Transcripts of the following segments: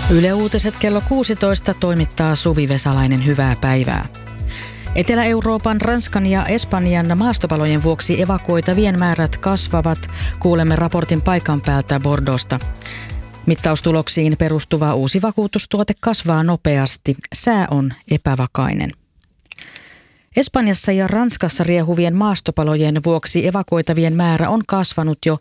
Yle Uutiset kello 16 toimittaa Suvi Vesalainen. Hyvää päivää. Etelä-Euroopan, Ranskan ja Espanjan maastopalojen vuoksi evakuoitavien määrät kasvavat. Kuulemme raportin paikan päältä Bordeauxsta. Mittaustuloksiin perustuva uusi vakuutustuote kasvaa nopeasti. Sää on epävakainen. Espanjassa ja Ranskassa riehuvien maastopalojen vuoksi evakuoitavien määrä on kasvanut jo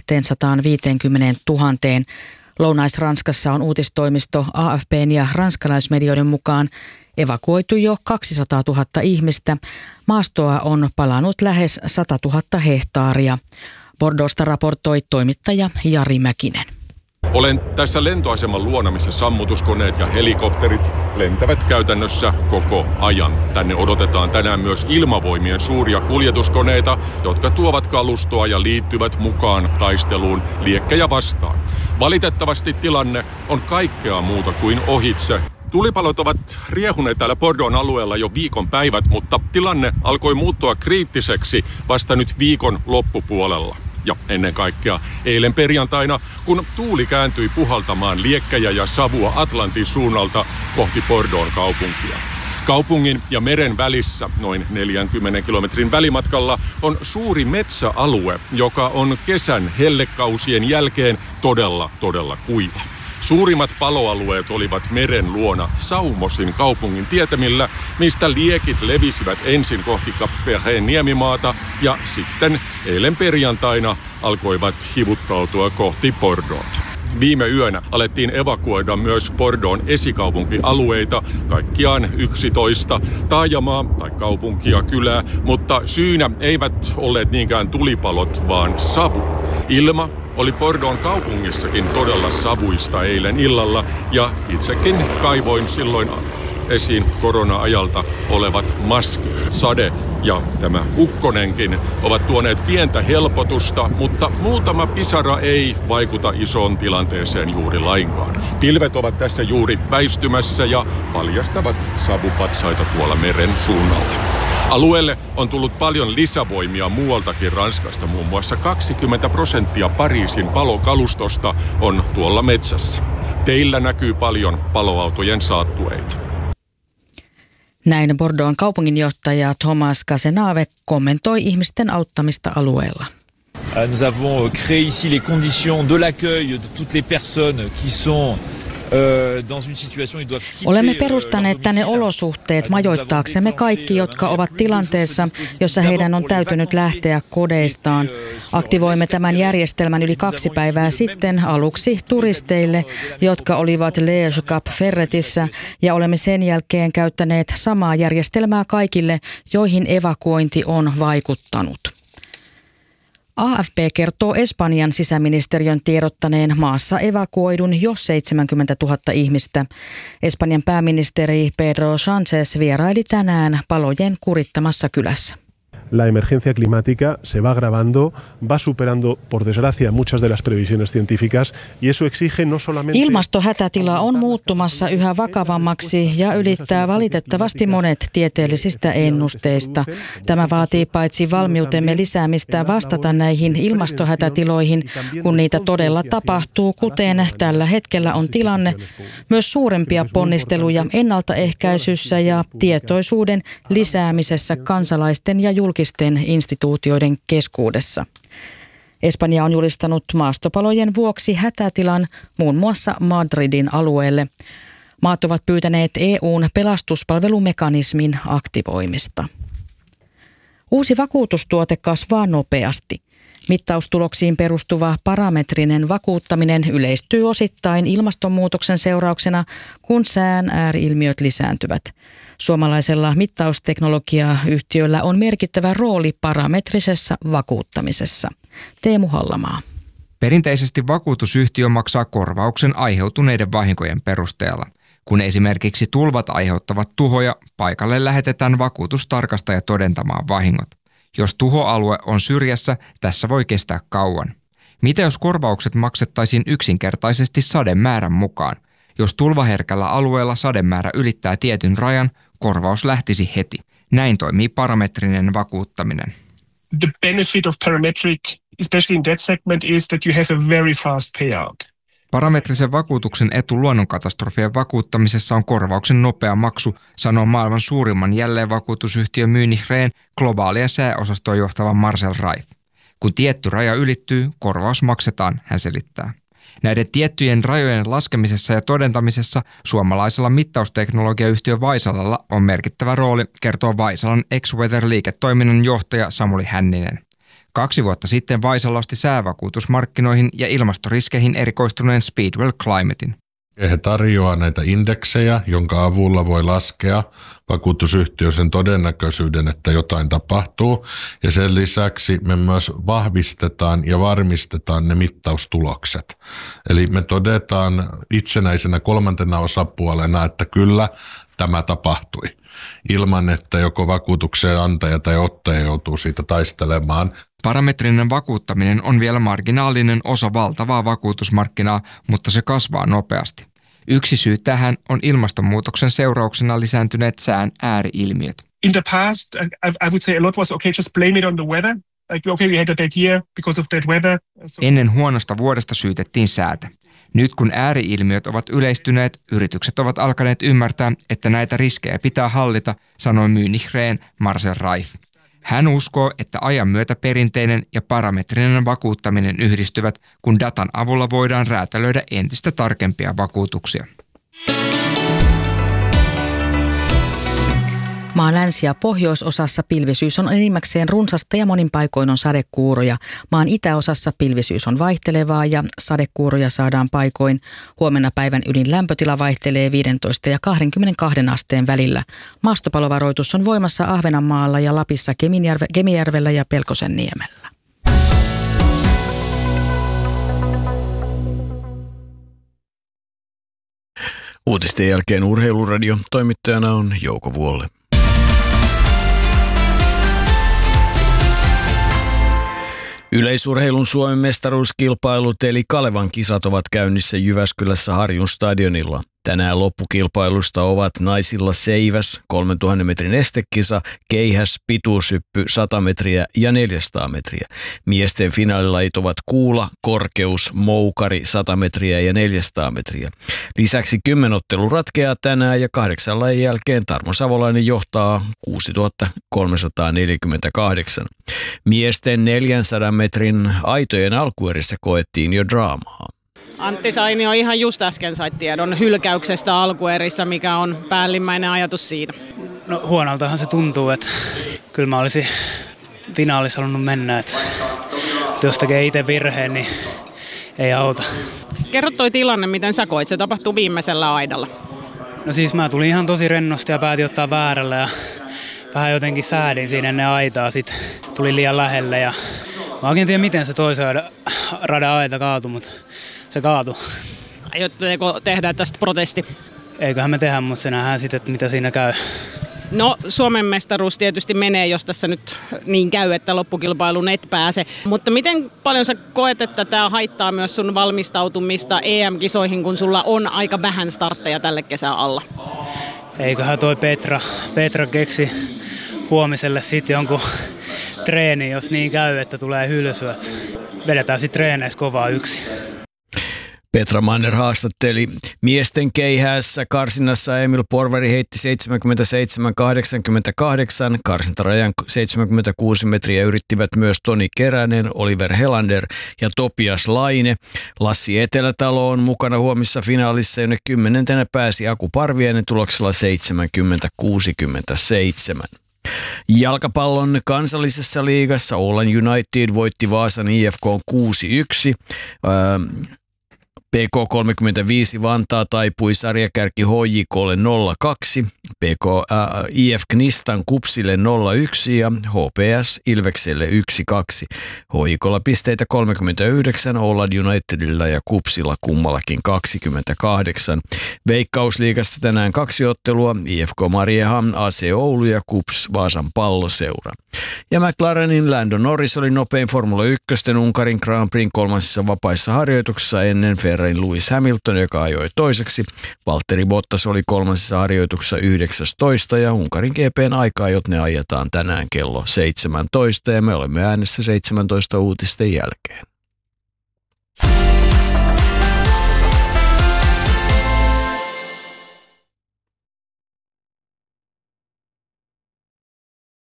250 000. Lounais-Ranskassa on uutistoimisto AFP:n ja ranskalaismedioiden mukaan evakuoitu jo 200 000 ihmistä. Maastoa on palannut lähes 100 000 hehtaaria. Bordeauxsta raportoi toimittaja Jari Mäkinen. Olen tässä lentoaseman luona, missä sammutuskoneet ja helikopterit lentävät käytännössä koko ajan. Tänne odotetaan tänään myös ilmavoimien suuria kuljetuskoneita, jotka tuovat kalustoa ja liittyvät mukaan taisteluun liekkejä vastaan. Valitettavasti tilanne on kaikkea muuta kuin ohitse. Tulipalot ovat riehuneet täällä Bordeauxn alueella jo viikon päivät, mutta tilanne alkoi muuttua kriittiseksi vasta nyt viikon loppupuolella. Ja ennen kaikkea eilen perjantaina, kun tuuli kääntyi puhaltamaan liekkejä ja savua Atlantin suunnalta kohti Bordeauxn kaupunkia. Kaupungin ja meren välissä, noin 40 kilometrin välimatkalla, on suuri metsäalue, joka on kesän hellekausien jälkeen todella kuiva. Suurimmat paloalueet olivat meren luona Saumosin kaupungin tietämillä, mistä liekit levisivät ensin kohti Cap Ferrén niemimaata ja sitten eilen perjantaina alkoivat hivuttautua kohti Bordeauxta. Viime yönä alettiin evakuoida myös Bordeauxn esikaupunkialueita, kaikkiaan 11 taajamaa tai kaupunkia, kylää, mutta syynä eivät olleet niinkään tulipalot, vaan savu. Ilma oli Bordeauxn kaupungissakin todella savuista eilen illalla ja itsekin kaivoin silloin esiin korona-ajalta olevat maskit. Sade ja tämä ukkonenkin ovat tuoneet pientä helpotusta, mutta muutama pisara ei vaikuta isoon tilanteeseen juuri lainkaan. Pilvet ovat tässä juuri väistymässä ja paljastavat savupatsaita tuolla meren suunnalla. Alueelle on tullut paljon lisävoimia muualtakin Ranskasta, muun muassa 20% Pariisin palokalustosta on tuolla metsässä. Teillä näkyy paljon paloautojen saattueita. Näin Bordeauxn kaupunginjohtaja Thomas Cazenave kommentoi ihmisten auttamista alueella. Nous avons créé ici les conditions de l'accueil de toutes les personnes qui sont Olemme perustaneet tänne olosuhteet majoittaaksemme kaikki, jotka ovat tilanteessa, jossa heidän on täytynyt lähteä kodeistaan. Aktivoimme tämän järjestelmän yli 2 päivää sitten aluksi turisteille, jotka olivat Liège Cap Ferretissä, ja olemme sen jälkeen käyttäneet samaa järjestelmää kaikille, joihin evakuointi on vaikuttanut. AFP kertoo Espanjan sisäministeriön tiedottaneen maassa evakuoidun jo 70 000 ihmistä. Espanjan pääministeri Pedro Sánchez vieraili tänään palojen kurittamassa kylässä. La emergencia climática se va agravando, va superando por desgracia muchas de las previsiones científicas y eso exige no solamente. Ilmastohätätila on muuttumassa yhä vakavammaksi ja ylittää valitettavasti monet tieteellisistä ennusteista. Tämä vaatii paitsi valmiutemme lisäämistä vastata näihin ilmastohätätiloihin, kun niitä todella tapahtuu, kuten tällä hetkellä on tilanne, myös suurempia ponnisteluja ennaltaehkäisyssä ja tietoisuuden lisäämisessä kansalaisten ja julkisten instituutioiden keskuudessa. Espanja on julistanut maastopalojen vuoksi hätätilan muun muassa Madridin alueelle. Maat ovat pyytäneet EU:n pelastuspalvelumekanismin aktivoimista. Uusi vakuutustuote kasvaa nopeasti. Mittaustuloksiin perustuva parametrinen vakuuttaminen yleistyy osittain ilmastonmuutoksen seurauksena, kun sään ääri-ilmiöt lisääntyvät. Suomalaisella mittausteknologiayhtiöllä on merkittävä rooli parametrisessä vakuuttamisessa. Teemu Hallamaa. Perinteisesti vakuutusyhtiö maksaa korvauksen aiheutuneiden vahinkojen perusteella. Kun esimerkiksi tulvat aiheuttavat tuhoja, paikalle lähetetään vakuutustarkastaja todentamaan vahingot. Jos tuhoalue on syrjässä, tässä voi kestää kauan. Mitä jos korvaukset maksettaisiin yksinkertaisesti sademäärän mukaan? Jos tulvaherkällä alueella sademäärä ylittää tietyn rajan, korvaus lähtisi heti. Näin toimii parametrinen vakuuttaminen. The benefit of parametric, especially in that segment, is that you have a very fast payout. Parametrisen vakuutuksen etu luonnonkatastrofien vakuuttamisessa on korvauksen nopea maksu, sanoo maailman suurimman jälleenvakuutusyhtiö Munich Re globaalia sääosastoa johtava Marcel Reif. Kun tietty raja ylittyy, korvaus maksetaan, hän selittää. Näiden tiettyjen rajojen laskemisessa ja todentamisessa suomalaisella mittausteknologiayhtiö Vaisalalla on merkittävä rooli, kertoo Vaisalan X-Weather-liiketoiminnan johtaja Samuli Hänninen. 2 vuotta sitten Vaisala osti säävakuutusmarkkinoihin ja ilmastoriskeihin erikoistuneen Speedwell Climatein. He tarjoaa näitä indeksejä, jonka avulla voi laskea vakuutusyhtiö sen todennäköisyyden, että jotain tapahtuu. Ja sen lisäksi me myös vahvistetaan ja varmistetaan ne mittaustulokset. Eli me todetaan itsenäisenä 3. osapuolena, että kyllä tämä tapahtui, ilman että joko vakuutuksen antaja tai ottaja joutuu siitä taistelemaan. Parametrinen vakuuttaminen on vielä marginaalinen osa valtavaa vakuutusmarkkinaa, mutta se kasvaa nopeasti. Yksi syy tähän on ilmastonmuutoksen seurauksena lisääntyneet sään ääri-ilmiöt. In the past, I would say a lot was okay, just blame it on the weather. Like, okay, we had a bad year because of bad weather. Ennen huonosta vuodesta syytettiin säätä. Nyt kun ääri-ilmiöt ovat yleistyneet, yritykset ovat alkaneet ymmärtää, että näitä riskejä pitää hallita, sanoi Munich Reen Marcel Reif. Hän uskoo, että ajan myötä perinteinen ja parametrinen vakuuttaminen yhdistyvät, kun datan avulla voidaan räätälöidä entistä tarkempia vakuutuksia. Maan länsi- ja pohjoisosassa pilvisyys on enimmäkseen runsasta ja monin paikoin on sadekuuroja. Maan itäosassa pilvisyys on vaihtelevaa ja sadekuuroja saadaan paikoin. Huomenna päivän ylin lämpötila vaihtelee 15 ja 22 asteen välillä. Maastopalovaroitus on voimassa Ahvenanmaalla ja Lapissa, Kemijärvellä ja Pelkosenniemellä. Uutisten jälkeen Urheiluradio. Toimittajana on Jouko Vuolle. Yleisurheilun Suomen mestaruuskilpailut eli Kalevan kisat ovat käynnissä Jyväskylässä Harjun stadionilla. Tänään loppukilpailusta ovat naisilla seiväs, 3000 metrin estekisa, keihäs, pituushyppy, 100 metriä ja 400 metriä. Miesten finaalilajit ovat kuula, korkeus, moukari, 100 metriä ja 400 metriä. Lisäksi 10 ottelu ratkeaa tänään ja 8 lajin jälkeen Tarmo Savolainen johtaa 6348. Miesten 400 metrin aitojen alkuerissä koettiin jo draamaa. Antti Sainio ihan just äsken sai tiedon hylkäyksestä alkuerissä, mikä on päällimmäinen ajatus siitä. No huonoltahan se tuntuu, että kyllä mä olisin finaalissa halunnut mennä, että jos tekee itse virheen, niin ei auta. Kerro toi tilanne, miten sä koit, se tapahtuu viimeisellä aidalla. No siis mä tulin ihan tosi rennosti ja päätin ottaa väärällä ja vähän jotenkin säädin siinä ennen aitaa, sit tuli liian lähelle ja mä oikein tiedä miten se toisen radan aita kaatui, mutta se kaatui. Aiotteko tehdä tästä protesti? Eiköhän me tehdä, mutta se nähdään sitten, että mitä siinä käy. No Suomen mestaruus tietysti menee, jos tässä nyt niin käy, että loppukilpailuun et pääse. Mutta miten paljon sä koet, että tämä haittaa myös sun valmistautumista EM-kisoihin, kun sulla on aika vähän startteja tälle kesän alla? Eiköhän toi Petra keksi huomiselle sitten jonkun treeni, jos niin käy, että tulee hylsyä. Vedetään sitten treeneissä kovaa yksin. Petra Manner haastatteli. Miesten keihäässä karsinnassa Emil Porvari heitti 77,88. Karsintarajan 76 metriä yrittivät myös Toni Keränen, Oliver Helander ja Topias Laine. Lassi Etelätalo on mukana huomissa finaalissa, jonne 10. pääsi Aku Parviainen tuloksella 70-67. Jalkapallon kansallisessa liigassa Åland United voitti Vaasan IFK 6-1. PK35 Vantaa taipui sarjakärki HJK:lle 0-2, IF Knistan Kupsille 0-1 ja HPS Ilvekselle 1-2. HJK:lla pisteitä 39, Åland Unitedilla ja Kupsilla kummallakin 28. Veikkausliigassa tänään 2 ottelua, IFK Mariehamn, AC Oulu ja Kups Vaasan Palloseura. Ja McLarenin Lando Norris oli nopein Formula 1 Unkarin Grand Prix 3. vapaissa harjoituksessa ennen Ferrarin Lewis Hamilton, joka ajoi toiseksi. Valtteri Bottas oli 3. harjoituksessa 19 ja Unkarin GP:n aikaa, ne ajetaan tänään kello 17 ja me olemme äänessä 17 uutisten jälkeen.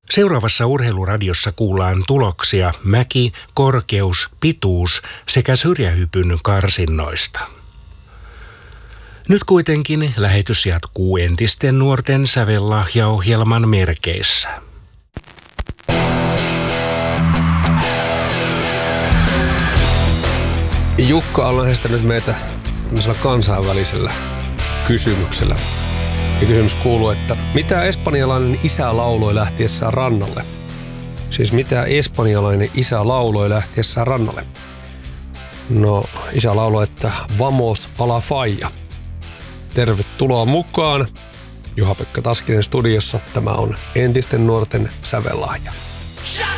Seuraavassa Urheiluradiossa kuullaan tuloksia mäki-, korkeus-, pituus- sekä syrjähypyn karsinnoista. Nyt kuitenkin lähetys jatkuu entisten nuorten sävellahjaohjelman merkeissä. Jukka on lähestynyt meitä tämmöisellä kansainvälisellä kysymyksellä. Ja kysymys kuuluu, että mitä espanjalainen isä lauloi lähtiessään rannalle? Siis mitä espanjalainen isä lauloi lähtiessään rannalle? No, isä lauloi, että vamos a la falla. Tervetuloa mukaan. Juha-Pekka Taskinen studiossa. Tämä on entisten nuorten sävellahja.